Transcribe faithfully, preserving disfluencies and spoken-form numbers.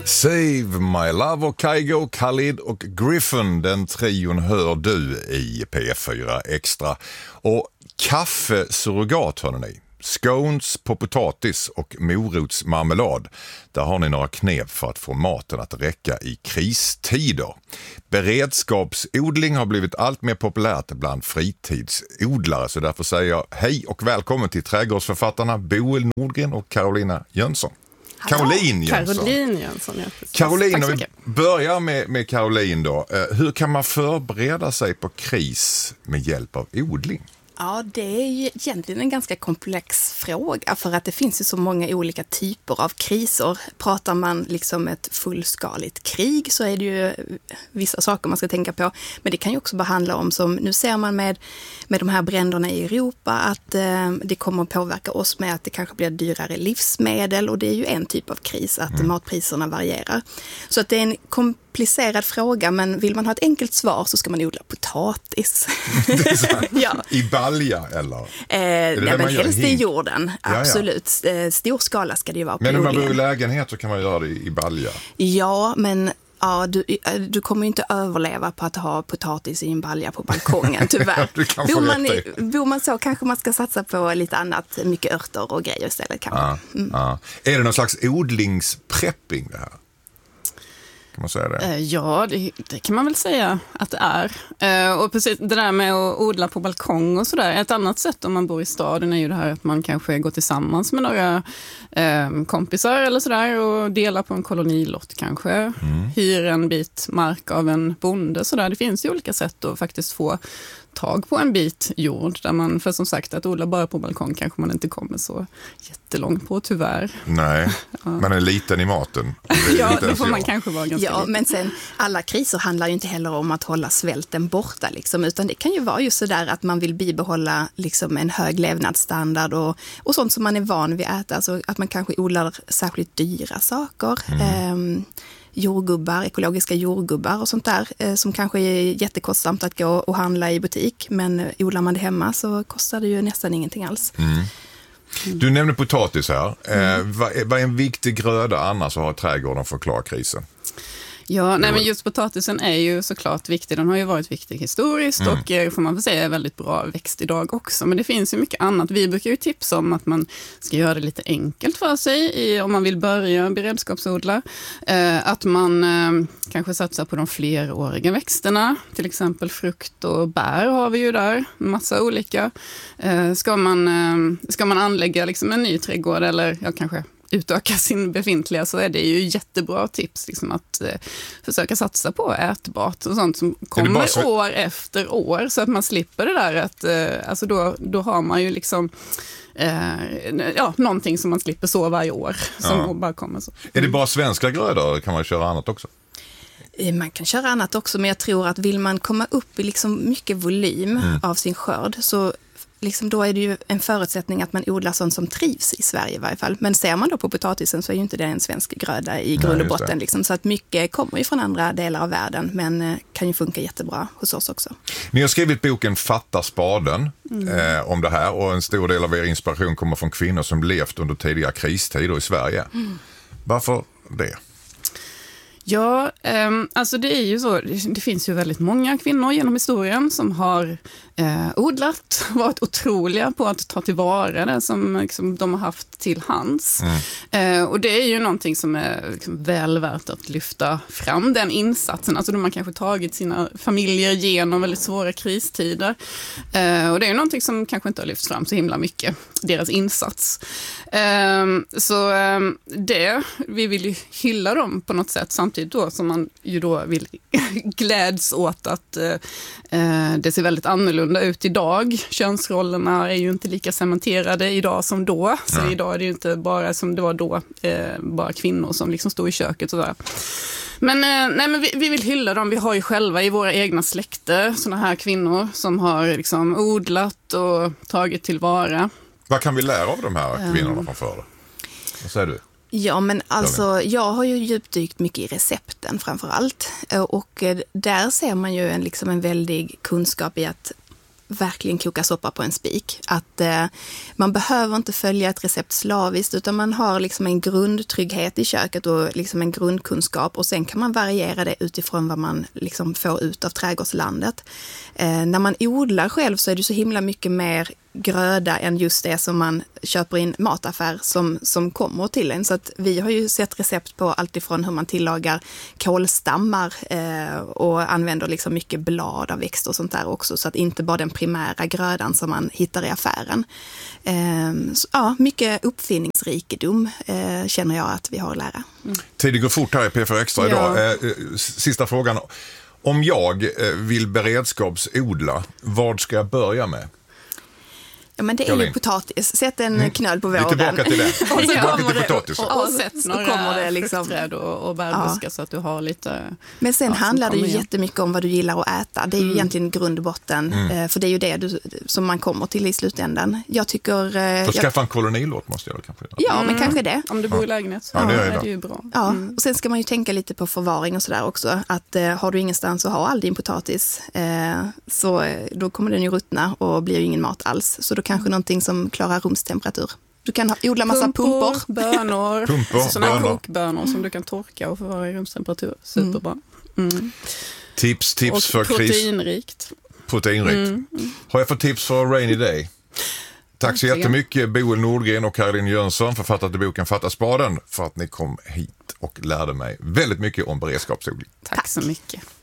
Save My Love och Kygo, Khalid och Griffin, den trion hör du i P fyra Extra. Och kaffesurrogat hör ni. Scones på potatis och morotsmarmelad. Där har ni några knep för att få maten att räcka i kristider. Beredskapsodling har blivit allt mer populärt bland fritidsodlare. Så därför säger jag hej och välkommen till trädgårdsförfattarna Boel Nordgren och Carolina Jönsson. Caroline Jönsson. Caroline Jönsson, ja. Caroline, om vi börjar med, med Caroline då. Hur kan man förbereda sig på kris med hjälp av odling? Ja, det är ju egentligen en ganska komplex fråga för att det finns ju så många olika typer av kriser. Pratar man liksom ett fullskaligt krig så är det ju vissa saker man ska tänka på. Men det kan ju också bara handla om, som nu ser man med, med de här bränderna i Europa, att eh, det kommer att påverka oss med att det kanske blir dyrare livsmedel, och det är ju en typ av kris, att mm. matpriserna varierar. Så att det är en komplicerad fråga, men vill man ha ett enkelt svar så ska man odla potatis. ja. I balja eller? Eh, nej, men helst i jorden, absolut. Ja, ja. Stor skala ska det ju vara på Men om man odlingen. bor i lägenhet så kan man göra det i balja. Ja, men ja, du, du kommer ju inte överleva på att ha potatis i en balja på balkongen, tyvärr. bor, man i, bor man så kanske man ska satsa på lite annat, mycket örter och grejer istället kanske. Ja, mm. ja. Är det någon slags odlingsprepping det här? Kan man säga det? Ja, det, det kan man väl säga att det är. Och precis det där med att odla på balkong och sådär. Ett annat sätt om man bor i staden är ju det här att man kanske går tillsammans med några eh, kompisar eller sådär och delar på en kolonilott kanske. Mm. Hyr en bit mark av en bonde sådär. Det finns ju olika sätt att faktiskt få tag på en bit jord där man, för som sagt, att odla bara på balkong kanske man inte kommer så jättelångt på, tyvärr. Nej, ja. Man är liten i maten. Ja, det får man kanske vara ganska Ja, liten. Men sen, alla kriser handlar ju inte heller om att hålla svälten borta, liksom, utan det kan ju vara just så där att man vill bibehålla liksom en hög levnadsstandard och, och sånt som man är van vid att äta, alltså att man kanske odlar särskilt dyra saker. Mm. Eh, jordgubbar, ekologiska jordgubbar och sånt där eh, som kanske är jättekostsamt att gå och handla i butik, men odlar man det hemma så kostar det ju nästan ingenting alls. Mm. Mm. Du nämnde potatis här. Mm. Eh, vad, är, vad är en viktig gröda annars att ha i trädgården för att klara krisen? Ja, nej, men just potatisen är ju såklart viktig. Den har ju varit viktig historiskt mm. och får man väl säga är väldigt bra växt idag också. Men det finns ju mycket annat. Vi brukar ju tipsa om att man ska göra det lite enkelt för sig i, om man vill börja beredskapsodla. Eh, att man eh, kanske satsar på de fleråriga växterna. Till exempel frukt och bär har vi ju där. Massa olika. Eh, ska, man, eh, ska man anlägga liksom en ny trädgård eller ja, kanske utöka sin befintliga, så är det ju jättebra tips liksom, att eh, försöka satsa på ätbart och sånt som kommer så... år efter år, så att man slipper det där att eh, alltså då, då har man ju liksom eh, ja, någonting som man slipper så varje år som ja. bara kommer så. Är det bara svenska grödor eller kan man köra annat också? Man kan köra annat också, men jag tror att vill man komma upp i liksom mycket volym mm. av sin skörd, så liksom då är det ju en förutsättning att man odlar sånt som trivs i Sverige i varje fall. Men ser man då på potatisen så är ju inte det en svensk gröda i grund och botten. Liksom. Så att mycket kommer ju från andra delar av världen, men kan ju funka jättebra hos oss också. Ni har skrivit boken Fatta spaden mm. eh, om det här, och en stor del av er inspiration kommer från kvinnor som levt under tidiga kristider i Sverige. Mm. Varför det? Ja, eh, alltså det är ju så, det finns ju väldigt många kvinnor genom historien som har eh, odlat, varit otroliga på att ta tillvara det som liksom, de har haft till hands. Mm. Eh, och det är ju någonting som är liksom, väl värt att lyfta fram, den insatsen. Alltså de har kanske tagit sina familjer genom väldigt svåra kristider. Eh, och det är ju någonting som kanske inte har lyfts fram så himla mycket, deras insats. Eh, så eh, det, vi vill ju hylla dem på något sätt, samtidigt då som man ju då vill gläds åt att eh, det ser väldigt annorlunda ut idag. Könsrollerna är ju inte lika cementerade idag som då. Så mm. idag är det ju inte bara som det var då, eh, bara kvinnor som liksom stod i köket och sådär. Men, eh, nej, men vi, vi vill hylla dem. Vi har ju själva i våra egna släkter såna här kvinnor som har liksom odlat och tagit tillvara. Vad kan vi lära av de här kvinnorna um, från förr? Vad säger du? Ja, men alltså jag har ju djupdykt mycket i recepten framför allt, och där ser man ju en, liksom en väldig kunskap i att verkligen koka soppa på en spik. Att eh, man behöver inte följa ett recept slaviskt, utan man har liksom en grundtrygghet i köket och liksom en grundkunskap, och sen kan man variera det utifrån vad man liksom får ut av trädgårdslandet. Eh, när man odlar själv så är det så himla mycket mer gröda än just det som man köper in mataffär som, som kommer till en. Så att vi har ju sett recept på allt ifrån hur man tillagar kålstammar eh, och använder liksom mycket blad av växter och sånt där också, så att inte bara den primära grödan som man hittar i affären. Eh, så, ja, mycket uppfinningsrikedom eh, känner jag att vi har att lära. Mm. Tiden går fort här i P fyra Extra idag. Ja. Eh, sista frågan. Om jag eh, vill beredskapsodla, vad ska jag börja med? Ja, men det är Caroline. ju potatis. Sätt en knöl på våren. Vi är tillbaka till det. Och så Tillbaka kommer till det- potatisen. Och, och så- sätt så några kommer det liksom- fruktträd och, och bärbuskar så att du har lite... Men sen Ja, som handlar det ju kommer igen. jättemycket om vad du gillar att äta. Det är ju Mm. egentligen grund och botten. eh, För det är ju det du, som man kommer till i slutändan. Jag tycker... eh, För jag, att skaffa en kolonilott måste jag väl kanske göra. ja, men kanske det. Om du bor i lägenhet så Ja, det ja, är är det. det ju bra. Ja, Mm. och sen ska man ju tänka lite på förvaring och sådär också. Att eh, har du ingenstans att ha all din potatis eh, så eh, då kommer den ju ruttna och blir ju ingen mat alls. Så då kanske någonting som klarar rumstemperatur. Du kan ha, odla massa pumpor. bönor, Pumpor, sådana bönor. kokbönor som du kan torka och förvara i rumstemperatur. Superbra. Mm. Tips, tips Och för kris. proteinrikt. Proteinrikt. Mm. Har jag fått tips för Rainy Day? Tack så Verkligen. jättemycket Boel Nordgren och Caroline Jönsson, författare till boken Fatta spaden, för att ni kom hit och lärde mig väldigt mycket om beredskapsodling. Tack så mycket.